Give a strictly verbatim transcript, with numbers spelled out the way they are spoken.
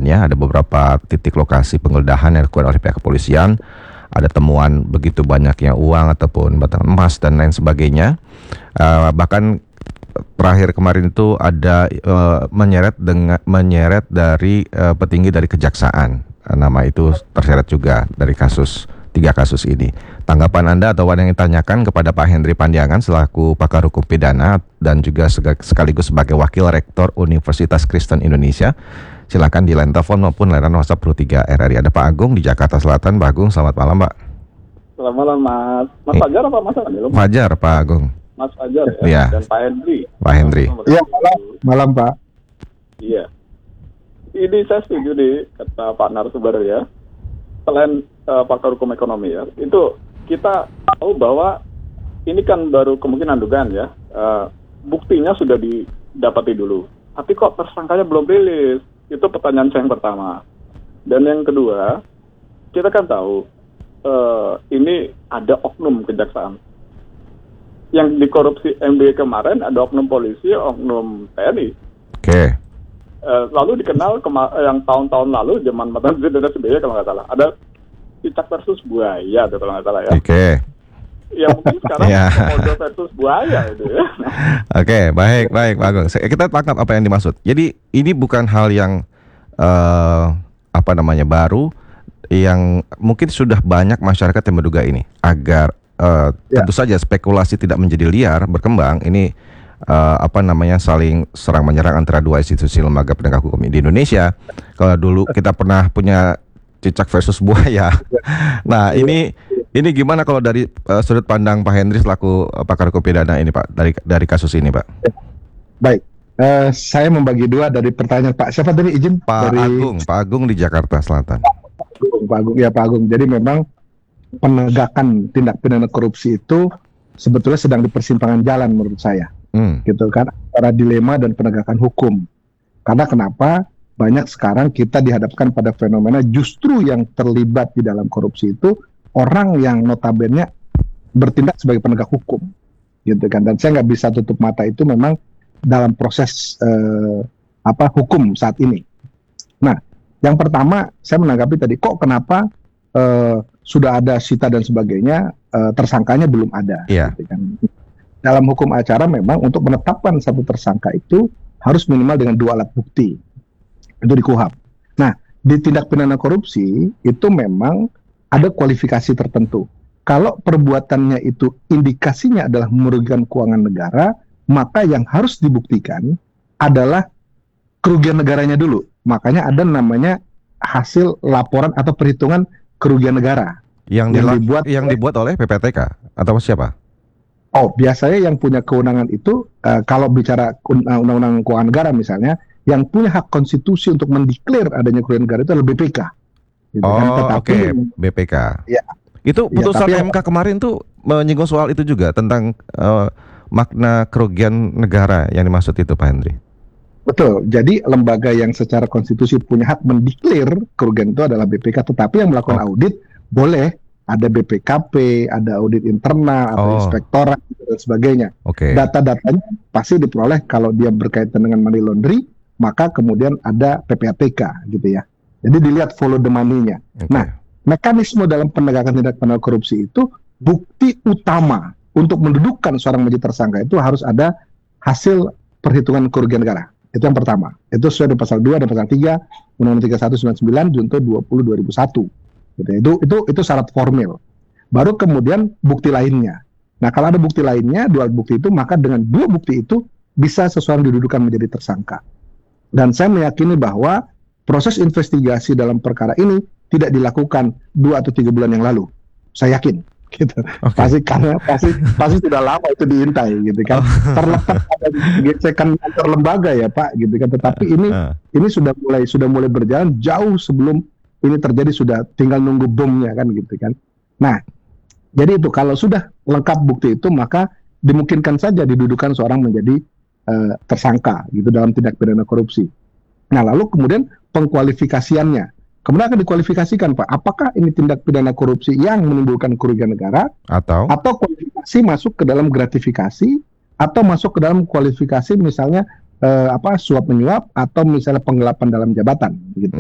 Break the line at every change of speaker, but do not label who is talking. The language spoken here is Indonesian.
kejadiannya. Ada beberapa titik lokasi penggeledahan yang dilakukan oleh pihak kepolisian. Ada temuan begitu banyaknya uang ataupun batangan emas dan lain sebagainya. Uh, bahkan terakhir kemarin itu ada uh, menyeret dengan menyeret dari uh, petinggi dari kejaksaan. Uh, nama itu terseret juga dari kasus tiga kasus ini. Tanggapan Anda atau yang ditanyakan kepada Pak Henry Pandiangan selaku pakar hukum pidana dan juga sekaligus sebagai wakil rektor Universitas Kristen Indonesia. Silakan di line telepon maupun layanan WhatsApp dua puluh tiga R R I. Ada Pak Agung di Jakarta Selatan. Pak Agung, selamat malam, Pak.
Selamat malam, Mas. Mas Fajar apa Mas Adil?
Fajar, Pak Agung.
Mas Fajar ya,
ya.
Dan Pak Henry.
Pak Henry.
Iya, malam, malam Pak.
Iya. Ini saya setuju nih kata Pak narasumber ya. Selain uh, pakar hukum ekonomi ya, itu kita tahu bahwa ini kan baru kemungkinan dugaan ya. Uh, buktinya sudah didapati dulu. Tapi kok tersangkanya belum rilis? Itu pertanyaan saya yang pertama. Dan yang kedua, kita kan tahu uh, ini ada oknum kejaksaan. Yang dikorupsi M B kemarin ada oknum polisi, oknum T N I. Oke.
Okay.
Uh, lalu dikenal kema- yang tahun-tahun lalu zaman mantan Presiden S B Y kalau nggak salah ada cicak versus buaya, kalau nggak salah ya.
Oke. Okay.
Ya mungkin sekarang yeah. Komodo versus buaya itu ya.
Oke, okay, baik, baik, Pak Agung. Kita tangkap apa yang dimaksud. Jadi ini bukan hal yang uh, apa namanya baru, yang mungkin sudah banyak masyarakat yang menduga ini agar uh, yeah. tentu saja spekulasi tidak menjadi liar berkembang. Ini uh, apa namanya saling serang menyerang antara dua institusi lembaga penegak hukum di Indonesia. Kalau dulu kita pernah punya cicak versus buaya. Nah ini ini gimana kalau dari uh, sudut pandang Pak Henry selaku uh, pakar hukum pidana ini Pak dari dari kasus ini Pak?
Baik, uh, saya membagi dua dari pertanyaan Pak. Siapa tadi izin?
Pak
dari...
Agung, Pak Agung di Jakarta Selatan.
Pak Agung, Pak Agung, ya Pak Agung. Jadi memang penegakan tindak pidana korupsi itu sebetulnya sedang di persimpangan jalan menurut saya, hmm. gitu kan, antara dilema dan penegakan hukum. Karena kenapa? Banyak sekarang kita dihadapkan pada fenomena justru yang terlibat di dalam korupsi itu orang yang notabene bertindak sebagai penegak hukum, gitu kan. Dan saya nggak bisa tutup mata itu memang dalam proses eh, apa hukum saat ini. Nah, yang pertama saya menanggapi tadi, kok kenapa eh, sudah ada sita dan sebagainya, eh, tersangkanya belum ada.
Yeah.
Gitu kan. Dalam hukum acara memang untuk menetapkan satu tersangka itu harus minimal dengan dua alat bukti. Itu di Kuhap. Nah, di tindak pidana korupsi itu memang ada kualifikasi tertentu. Kalau perbuatannya itu indikasinya adalah merugikan keuangan negara, maka yang harus dibuktikan adalah kerugian negaranya dulu. Makanya ada namanya hasil laporan atau perhitungan kerugian negara.
Yang, yang, dibuat, yang dibuat oleh P P T K atau siapa?
Oh, biasanya yang punya kewenangan itu, uh, kalau bicara undang-undang keuangan negara misalnya, yang punya hak konstitusi untuk mendeklar adanya kerugian negara itu adalah B P K. Gitu
oh,
kan?
oke, okay. B P K.
Ya.
Itu putusan
ya,
M K kemarin tuh menyinggung soal itu juga tentang uh, makna kerugian negara yang dimaksud itu, Pak Henry.
Betul. Jadi lembaga yang secara konstitusi punya hak mendeklar kerugian itu adalah B P K, tetapi yang melakukan oh. audit boleh ada B P K P, ada audit internal atau oh. inspektorat dan sebagainya.
Okay.
Data-datanya pasti diperoleh kalau dia berkaitan dengan money laundry, maka kemudian ada P P A T K gitu ya. Jadi dilihat follow the money-nya. Okay. Nah, mekanisme dalam penegakan tindak pidana korupsi itu bukti utama untuk mendudukkan seorang menjadi tersangka itu harus ada hasil perhitungan kerugian negara. Itu yang pertama. Itu sesuai dengan pasal dua dan pasal tiga Undang-Undang tiga puluh satu sembilan puluh sembilan junto dua puluh dua ribu satu. Gitu. Itu itu itu syarat formil. Baru kemudian bukti lainnya. Nah, kalau ada bukti lainnya, dua bukti itu, maka dengan dua bukti itu bisa seseorang didudukan menjadi tersangka. Dan saya meyakini bahwa proses investigasi dalam perkara ini tidak dilakukan dua atau tiga bulan yang lalu. Saya yakin, gitu. Okay. Pasti karena pasti pasti sudah lama itu diintai, gitu kan. Oh. Terlepas ada gesekan antar lembaga ya Pak, gitu kan. Tetapi ini uh. ini sudah mulai sudah mulai berjalan jauh sebelum ini terjadi, sudah tinggal nunggu bomnya kan, gitu kan. Nah, jadi itu kalau sudah lengkap bukti itu, maka dimungkinkan saja didudukan seorang menjadi uh, tersangka, gitu dalam tindak pidana korupsi. Nah, lalu kemudian pengkualifikasiannya. Kemudian akan dikualifikasikan, Pak. Apakah ini tindak pidana korupsi yang menimbulkan kerugian negara?
Atau?
Atau kualifikasi masuk ke dalam gratifikasi? Atau masuk ke dalam kualifikasi misalnya eh, apa suap menyuap? Atau misalnya penggelapan dalam jabatan? Gitu.